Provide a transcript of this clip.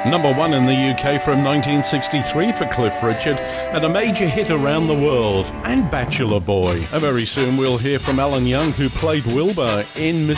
Number 1 in the UK from 1963 for Cliff Richard, and a major hit around the world. And Bachelor Boy. And very soon we'll hear from Alan Young, who played Wilbur in